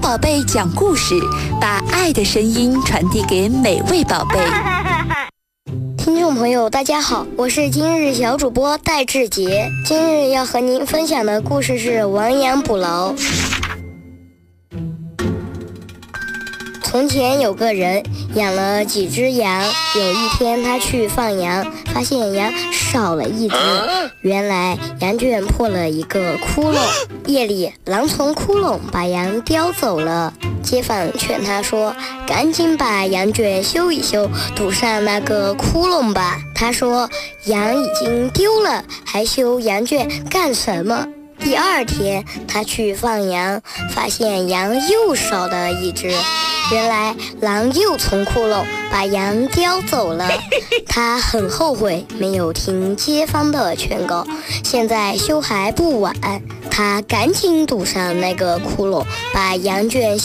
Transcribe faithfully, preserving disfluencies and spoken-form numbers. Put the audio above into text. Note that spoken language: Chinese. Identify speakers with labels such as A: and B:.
A: 宝贝讲故事，把爱的声音传递给每位宝贝。
B: 听众朋友大家好，我是今日小主播戴志杰。今日要和您分享的故事是亡羊补牢。从前有个人养了几只羊，有一天他去放羊，发现羊少了一只，原来羊圈破了一个窟窿，夜里狼从窟窿把羊叼走了。街坊劝他说，赶紧把羊圈修一修，堵上那个窟窿吧。他说，羊已经丢了，还修羊圈干什么？第二天他去放羊，发现羊又少了一只，原来狼又从窟窿把羊叼走了。他很后悔没有听街坊的劝告，现在修还不晚。他赶紧堵上那个窟窿，把羊圈